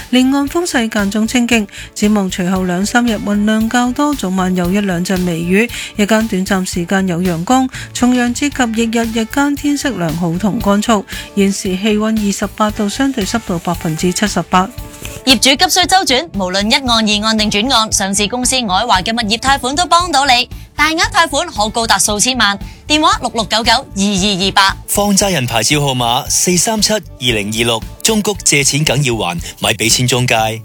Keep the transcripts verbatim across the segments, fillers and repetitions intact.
離岸風勢間中清勁。展望隨後兩三日雲量較多，早晚有一兩陣微雨，日間短暫時間有陽光，重陽節及翌日日間天色良好同乾燥。現時氣溫二十八度，相對濕度百分之七十八。 業主急需周轉，無論一案、二案定轉案，上市公司愛華嘅物業貸款都幫到你，大額貸款可高達數千萬。電話六六九九二二二八。 放債人牌照號碼四三七二零二六，中谷借錢梗要還，咪俾錢中介。二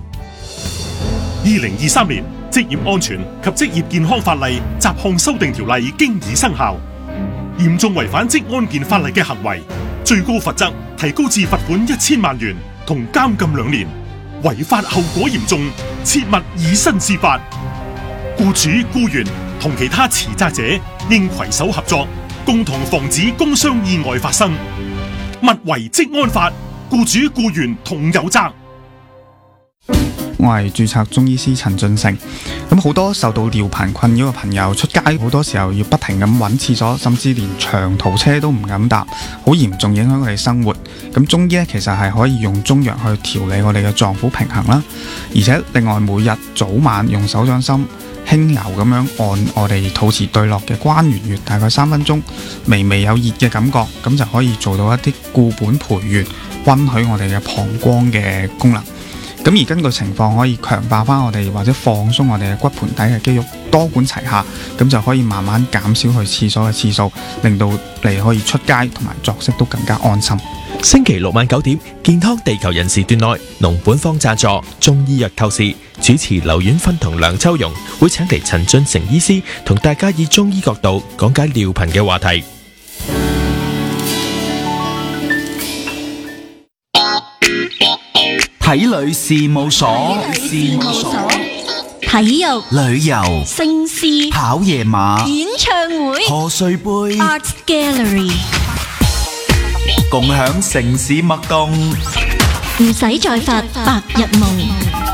零二三年職業安全及職業健康法例雜項修訂條例經已生效，嚴重違反職安健法例嘅行為，最高罰則提高至罰款一千萬元同監禁兩年。違法後果嚴重，切勿以身試法。僱主、僱員同其他持責者應攜手合作，共同防止工傷意外發生。勿違職安法，僱主僱員同有責。 我係註冊中醫師陳俊成。咁好多受到尿頻困擾嘅朋友出街，好多時候要不停咁揾廁所，甚至連長途車都唔敢搭，好嚴重影響佢哋生活。咁中醫咧，其實係可以用中藥去調理我哋嘅臟腑平衡啦。而且另外每日早晚用手掌心輕柔咁樣按我哋肚臍對落嘅關元穴，大概三分鐘，微微有熱嘅感覺，咁就可以做到一啲固本培元、溫煦我哋嘅膀胱嘅功能。咁而根據情況可以強化翻我哋或者放鬆我哋嘅骨盆底嘅肌肉，多管齊下，咁就可以慢慢減少去廁所嘅次數，令到你可以出街同埋作息都更加安心。 星期六晚九點，健康地球人時段內，農本方贊助中醫藥透視，主持劉婉芬同梁秋容會請嚟陳俊成醫師，同大家以中醫角度講解尿頻嘅話題。 體女事務所， 事務所，體育、 旅遊、 聲詩、 跑夜馬、 演唱會、 賀歲杯、 Art Gallery， 共享城市脈動， 唔使再發白日夢。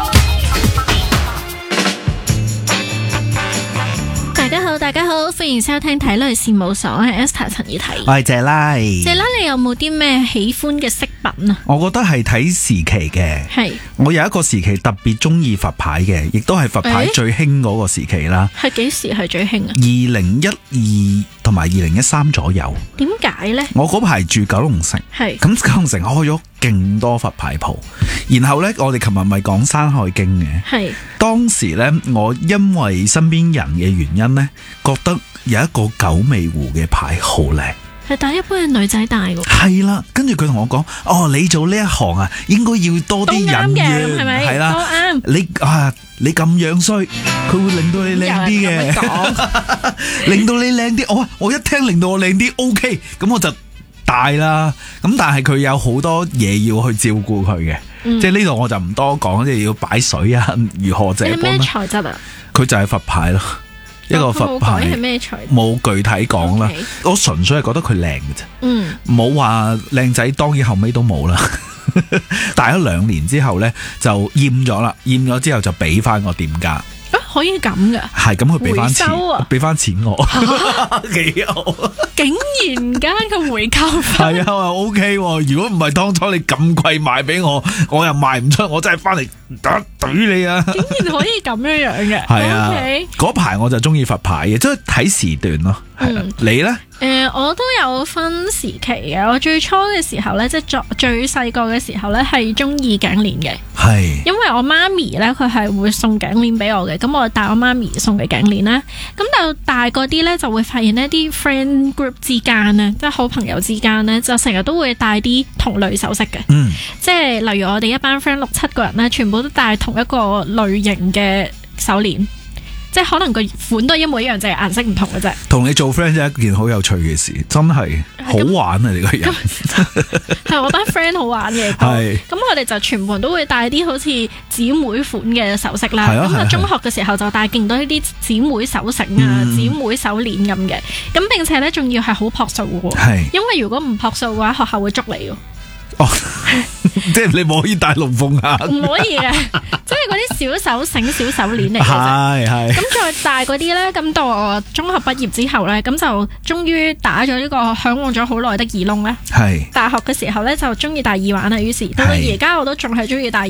大家好，大家好，歡迎收聽體女事務所，我係 Esther 陳以提。 我係謝拉。 謝拉，你有冇啲咩喜歡嘅飾品啊？ 我覺得係睇時期嘅。 係。 我有一個時期特別中意佛牌嘅，亦都係佛牌最興嗰個時期啦。 係幾時係最興啊？ 二零一二同埋二零一三左右。點解呢？ 我嗰排住九龍城，係咁九龍城開咗勁多佛牌鋪，然後呢，我哋琴日咪講《山海經》嘅，係當時呢，我因為身邊人嘅原因呢，覺得有一個九尾狐嘅牌好靚。 係但一般嘅女仔戴喎。 係啦，跟住佢同我講：哦，你做呢一行啊，應該要多啲隱約，係啦，你啊，你咁樣衰，佢會令到你靚啲嘅，令到你靚啲。我我一聽令到我靚啲 ，OK， 咁我就戴啦。咁但係佢有好多嘢要去照顧佢嘅，嗯、即係呢度我就唔多講，即係要擺水啊，如何這般。 咩材質啊？ 佢就係佛牌咯。一個佛牌冇具體講啦， okay. 我純粹係覺得佢靚嘅啫，嗯，冇話靚仔，當然後尾都冇啦。戴咗兩年之後呢，就厭咗啦，厭咗之後就俾翻個店家。 啊，可以咁噶？係咁，佢俾翻錢， 俾翻錢我，幾好。 竟然間佢回購翻， 係啊，我話 O K。如果唔係當初你咁貴賣俾我，我又賣唔出，我真係翻嚟打懟你啊！ 竟然可以咁樣樣嘅， 係啊。嗰排我就中意佛牌嘅，即係睇時段咯。係啦，你咧？ 誒，我都有分時期嘅。我最初嘅時候咧，即係最最細個嘅時候咧，係中意頸鏈嘅。係，因為我媽咪咧，佢係會送頸鏈俾我嘅，咁我帶我媽咪送嘅頸鏈啦。咁到大個啲咧，就會發現呢啲 friend group 之間咧，即係好朋友之間咧，就成日都會戴啲同類首飾嘅。嗯，即係例如我哋一班 friend 六七個人咧，全部都戴同一個類型嘅手鏈。即係可能個款都係一模一樣，就係顏色唔同嘅啫。同你做 friend 真係一件好有趣嘅事，真係好玩啊！你個人係我班 friend 好玩嘅。係咁，我哋就全部人都會戴啲好似姊妹款嘅首飾啦。咁啊，中學嘅時候就戴勁多呢啲姊妹手繩啊、嗯、姊妹手鏈咁嘅。咁並且咧，仲要係好樸素嘅。係因為如果唔樸素嘅話，學校會捉你嘅。哦，即係你唔可以戴龍鳳鈪，唔可以嘅，即係嗰啲小手繩、小手鏈嚟嘅。係係。咁再大嗰啲咧，咁到我中學畢業之後咧，咁就終於打咗呢個嚮往咗好耐的耳窿咧。係。大學嘅時候咧，就中意戴耳環啦，於是到到而家我都仲係中意戴。